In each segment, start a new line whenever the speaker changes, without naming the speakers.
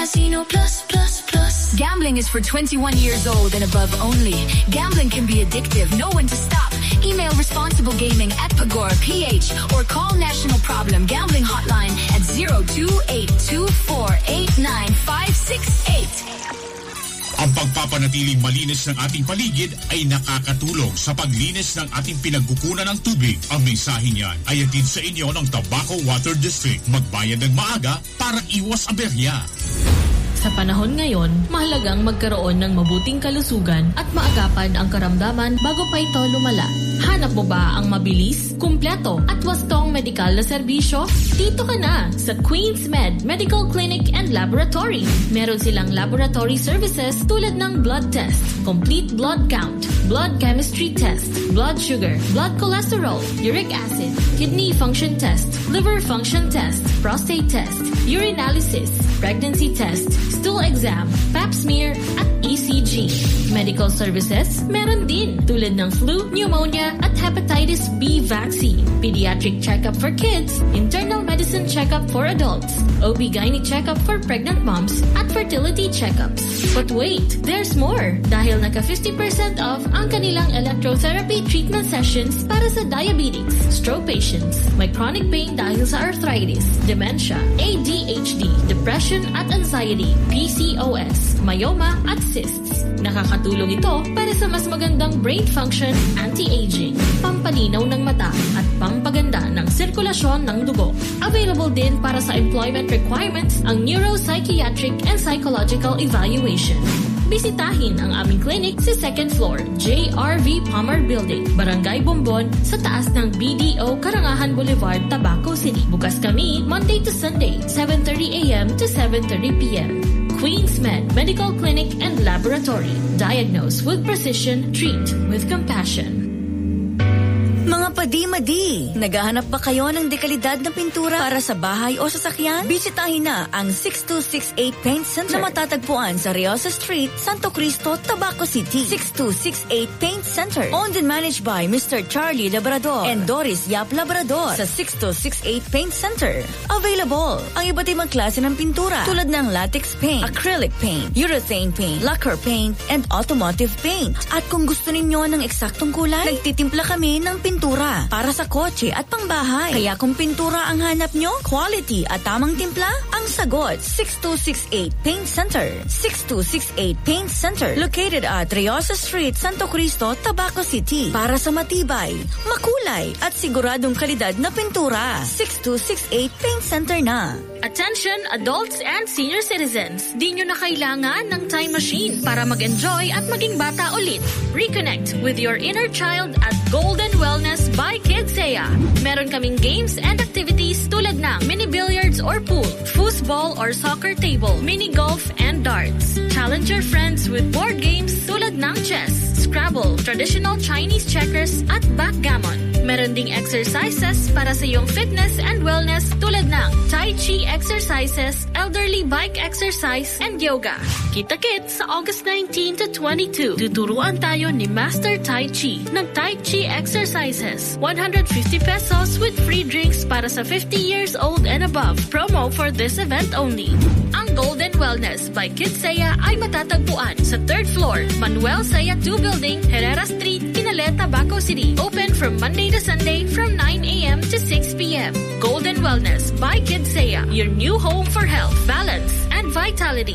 Casino Plus, Plus, Plus.
Gambling is for 21 years old and above only. Gambling can be addictive. Know when to stop. Email responsible gaming at Pagora PH or call National Problem Gambling Hotline at 0282489568.
Ang pagpapanatiling malinis ng ating paligid ay nakakatulong sa paglinis ng ating pinagkukunan ng tubig. Ang mensahe niyan ay hatid sa inyo ng Tabaco Water District. Magbayad ng maaga para iwas aberya.
Sa panahon ngayon, mahalagang magkaroon ng mabuting kalusugan at maagapan ang karamdaman bago pa ito lumala. Hanap mo ba ang mabilis, kumpleto at wastong medikal na serbisyo? Dito ka na sa Queen's Med Medical Clinic and Laboratory. Meron silang laboratory services tulad ng blood test, complete blood count, blood chemistry test, blood sugar, blood cholesterol, uric acid, kidney function test, liver function test, prostate test, urinalysis, pregnancy test, stool exam, pap smear, at ECG. Medical services, meron din tulad ng flu, pneumonia, at hepatitis B vaccine, pediatric checkup for kids, internal medicine checkup for adults, OB-GYN checkup for pregnant moms, at fertility checkups. But wait, there's more! Dahil naka 50% off ang kanilang electrotherapy treatment sessions para sa diabetics, stroke patients, may chronic pain dahil sa arthritis, dementia, ADHD, depression at anxiety, PCOS, myoma at cysts. Nakakatulong ito para sa mas magandang brain function, anti-aging, pampalinaw ng mata at pampaganda ng sirkulasyon ng dugo. Available din para sa employment requirements ang neuropsychiatric and psychological evaluation. Bisitahin ang aming clinic sa second floor, JRV Palmer Building, Barangay Bombon, sa taas ng BDO Karangahan Boulevard, Tabaco City. Bukas kami Monday to Sunday, 7:30 a.m. to 7:30 p.m. Queen's Med Medical Clinic and Laboratory. Diagnose with precision, treat with compassion.
Mga padi-madi, naghahanap ba kayo ng dekalidad na pintura para sa bahay o sasakyan? Bisitahin na ang 6268 Paint Center na matatagpuan sa Riosa Street, Santo Cristo, Tabaco City. 6268 Paint Center, owned and managed by Mr. Charlie Labrador and Doris Yap Labrador. Sa 6268 Paint Center, available ang iba't ibang klase ng pintura tulad ng latex paint, acrylic paint, urethane paint, lacquer paint, and automotive paint. At kung gusto ninyo ng eksaktong kulay, nagtitimpla kami ng pintura para sa kotse at pangbahay. Kaya kung pintura ang hanap nyo, quality at tamang timpla, ang sagot, 6268 Paint Center. 6268 Paint Center, located at Riosa Street, Santo Cristo, Tabaco City. Para sa matibay, makulay at siguradong kalidad na pintura, 6268 Paint Center na.
Attention adults and senior citizens, di nyo na kailangan ng time machine para mag-enjoy at maging bata ulit. Reconnect with your inner child at Golden Wellness by Kidsaya. Meron kaming games and activities tulad ng mini billiards or pool, foosball or soccer table, mini golf and darts. Challenge your friends with board games tulad ng chess, Scrabble, traditional Chinese checkers at backgammon. Meron ding exercises para sa iyong fitness and wellness tulad ng Tai Chi exercises, elderly bike exercise, and yoga. Kita-kits sa August 19 to 22. Tuturuan tayo ni Master Tai Chi ng Tai Chi exercises. 150 pesos with free drinks para sa 50 years old and above. Promo for this event only. Ang Golden Wellness by Kidsaya ay matatagpuan sa 3rd floor, Manuel Saya 2 Building, Herrera Street, Kinaleta, Baco City. Open from Monday to Sunday from 9 a.m. to 6 p.m. Golden Wellness by Kidsaya, your new home for health, balance, and vitality.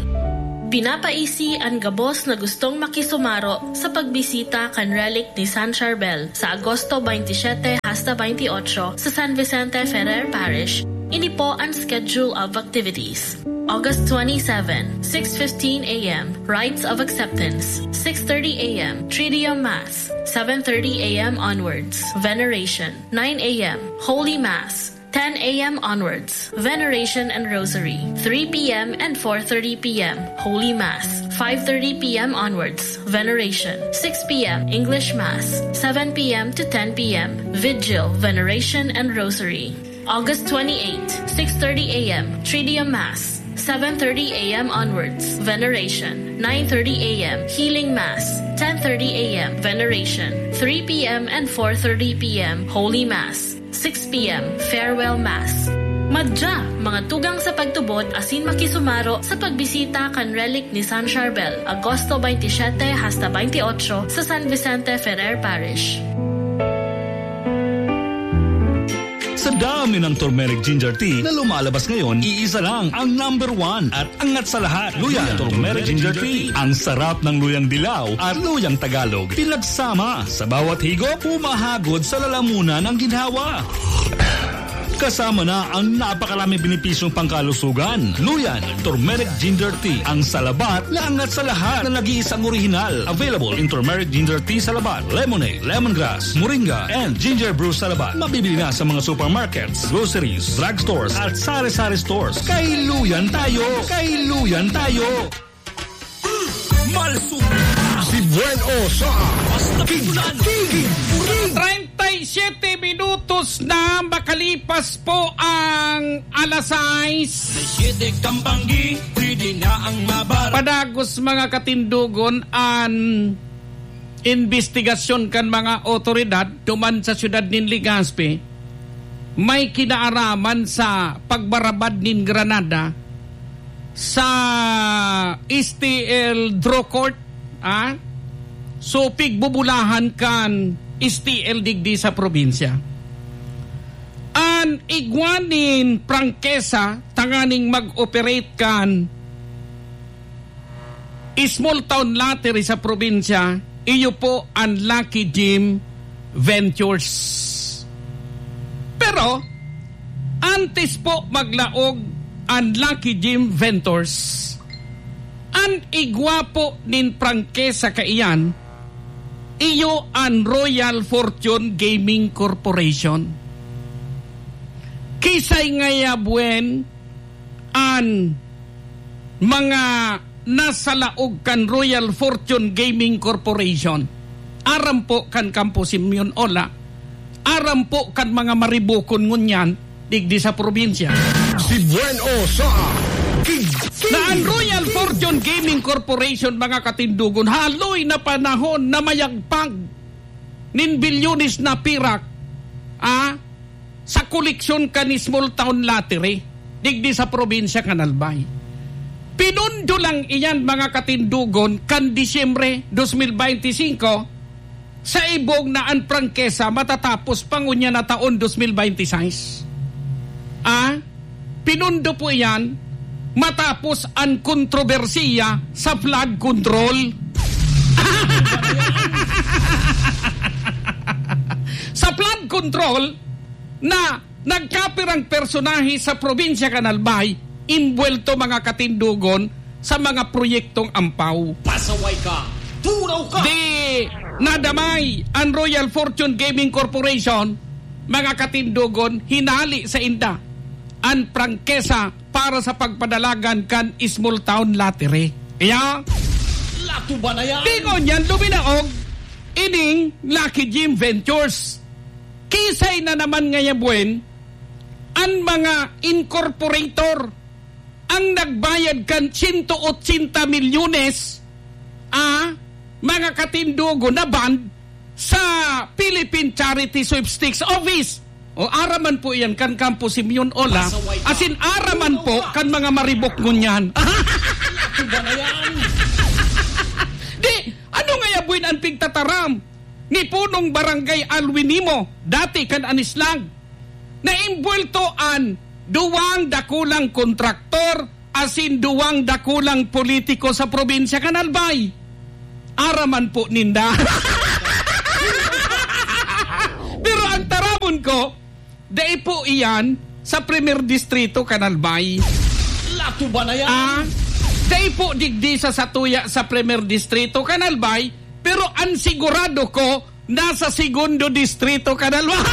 Pinapaisi ang gabos na gustong makisumaro sa pagbisita kan relic ni San Charbel sa Agosto 27 hasta 28 sa San Vicente Ferrer Parish. Ini po ang schedule of activities. August 27, 6:15 a.m. Rites of Acceptance. 6:30 a.m. Triduum Mass. 7:30 a.m. onwards. Veneration. 9 a.m. Holy Mass. 10 a.m. onwards, Veneration and Rosary. 3 p.m. and 4:30 p.m. Holy Mass. 5:30 p.m. onwards, Veneration. 6 p.m. English Mass. 7 p.m. to 10 p.m. Vigil, Veneration and Rosary. August 28, 6:30 a.m. Triduum Mass. 7:30 a.m. onwards, Veneration. 9:30 a.m. Healing Mass. 10:30 a.m. Veneration. 3 p.m. and 4:30 p.m. Holy Mass. 6 p.m. Farewell Mass. Madja, mga tugang sa pagtubod asin makisumaro sa pagbisita kan relic ni San Charbel, Agosto 27 hasta 28 sa San Vicente Ferrer Parish.
Sa dami ng turmeric ginger tea na lumalabas ngayon, iisa lang ang number 1 at angat sa lahat. Luyan Turmeric Ginger Tea. Ang sarap ng luyang dilaw at luyang Tagalog. Pinagsama sa bawat higop, pumahagod sa lalamunan ng ginhawa. Kasama na ang napakaraming benepisyong pangkalusugan. Luyan Turmeric Ginger Tea. Ang salabat na angat sa lahat na nag-iisang orihinal. Available in Turmeric Ginger Tea Salabat, Lemonade, Lemongrass, Moringa, and Ginger Brew Salabat. Mabibili na sa mga supermarkets, groceries, drugstores, at sari-sari stores. Kay Luyan tayo! Kay Luyan tayo!
Malsum! Si Buen Osa! King!
37 minutos na makalipas po ang alas 6. Padagos mga katindugon an investigasyon kan mga otoridad duman sa siyudad nin Legazpi may kinaaraman sa pagbarabad nin Granada sa STL Draw Court. So pigbubulahan kan STL digdi sa probinsya. An igwanin prangkesa tanganing mag-operate kan small town lottery sa probinsya, iyo po ang Lucky Gem Ventures. Pero antes po maglaog ang Lucky Gem Ventures, ang igwa po nin prangkesa kaiyan, iyo ang Royal Fortune Gaming Corporation. Kisay ngaya buen an mga nasa laog kan Royal Fortune Gaming Corporation. Aram po kan Campo Simeon Ola. Aram po kan mga maribukon ngunyan digdi sa probinsya.
Si Buen Osa!
Na ang Royal Fortune Gaming Corporation, mga katindugon, haloy na panahon na mayagpag nin bilyonis na pirak sa koleksyon ka ni small town lottery digdi sa probinsya Kanalbay. Pinundo lang iyan, mga katindugon, kan Disyembre 2025 sa ibog na ang prangkesa matatapos pangunya na taon 2026. Pinundo po iyan matapos ang kontrobersiya sa flood control. Sa flood control na nagkapirang personahe sa probinsya Kanalbay, imbuelto, mga katindugon, sa mga proyektong ampaw.
Pasaway ka! Tunaw ka!
Di nadamay ang Royal Fortune Gaming Corporation, mga katindugon, hinali sa inda ang prangkesa para sa pagpadalagan kan small town lottery. Kaya,
Lato ba na yan?
di ko niyan luminaog ining Lucky Gem Ventures. Kisay na naman ngayong buwan ang mga incorporator ang nagbayad kan 180 milyones mga katindugo na band sa Philippine Charity Sweepstakes Office. O araman po yan kan Campo Simeon Ola. Asin araman po kan mga maribok ngunyan. Di, ano nga yabuin ang pigtataram ni punong barangay Alwinimo, dati kan Anislang, na imbuelto an duwang dakulang kontraktor asin duwang dakulang politiko sa probinsya Kanalbay. Araman po ninda. Pero ang taramon ko, dahil po iyan sa Premier Distrito Kanalbay.
Lato ba na yan?
Dahil po digdi sa Satuya sa Premier Distrito Kanalbay, pero ang sigurado ko nasa Segundo Distrito Kanalbay.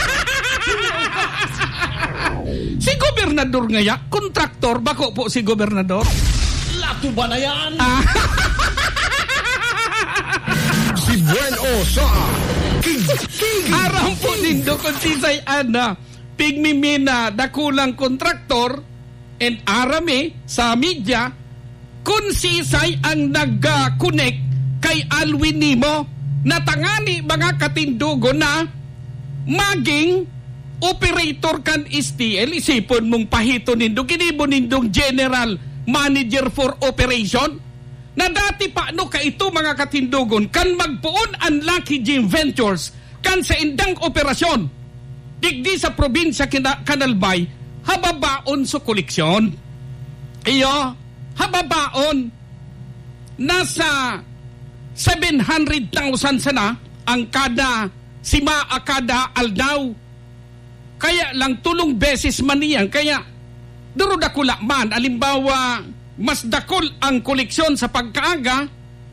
Si Gobernador ngaya, kontraktor, bako po si Gobernador.
Lato ba na yan? Si Buen Osa!
Aram po din do kung sisay ana pigmimina dakulang kontraktor and arame sa media kung sisay ang nag-connect kay Alwin Nimo na tangani, mga katindugo, na maging operator kan STL, isipon mong pahito nindo, kinibo nindong General Manager for Operation, na dati pa no ka ito mga katindugon, kan magpuon ang Lucky Gem Ventures, kan sa indang operasyon, digdi sa probinsya Kanalbay, hababaon sa koleksyon. Iyo, hababaon, nasa 700,000 sana ang kada aldaw. Kaya lang tulong beses man niyan. Kaya duro dakula man. Alimbawa, mas dakol ang koleksyon sa pagkaaga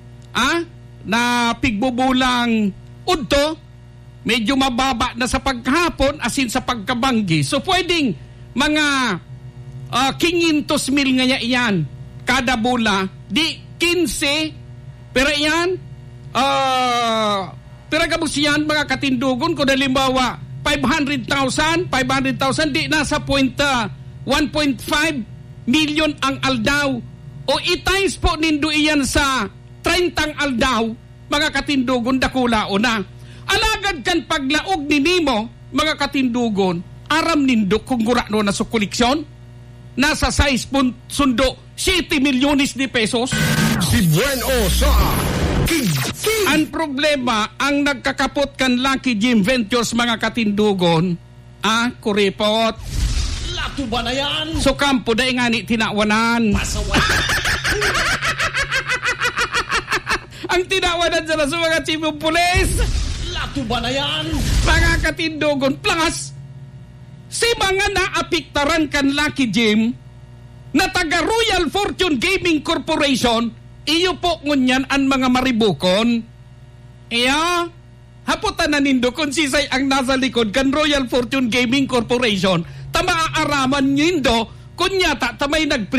na pigbubulang udto, medyo mababa na sa pagkahapon asin sa pagkabanggi. So pwedeng mga 500,000 nga iyan kada bula. Di 15, pero yan pero kabus yan mga katindugon, kung halimbawa 500,000 di nasa 1.5 million ang aldaw, o itimes po nindo iyan sa 30 aldaw, mga katindugon, dakula o na. Alagad kan paglaog ni Nimo, mga katindugon, aram nindo kung gurano na sa koleksyon, nasa 6.7 milyones de pesos.
Si Buen O sa
Ang problema, ang nagkakapot kan Lucky Gem Ventures, mga katindugon, kuripot.
Lato ba na yan?
So kampo da ingani tinawanan.
Pasaway.
Ang tinawanan sa mga chief of police.
Lato ba na yan?
Mga katindugon, plus, si mga naapiktaran kan Lucky Gem na taga Royal Fortune Gaming Corporation, iyo po ngunyan ang mga maribukon. Iya, haputan na nindo kung sisay ang nasa likod kan Royal Fortune Gaming Corporation, tama aaraman nindo, kunyata tamay